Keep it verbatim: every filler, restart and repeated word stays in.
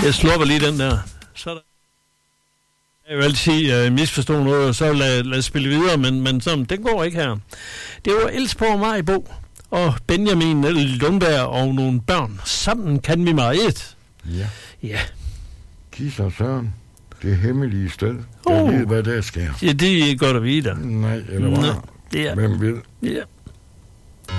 Jeg slukker lige den der. Så der. Jeg vil altid sige, uh, misforstå noget, og så lad, lad spille videre, men, men sådan, den går ikke her. Det var Elsborg Maribo og Benjamin Lundberg og nogle børn. Sammen kan vi meget. Ja. Ja. Kis og Søren. Det hemmelige sted. Jeg Oh. ved, hvad der sker. Ja, det er godt at vide. Nej, eller hvad? Ja. Hvem ved? Ja.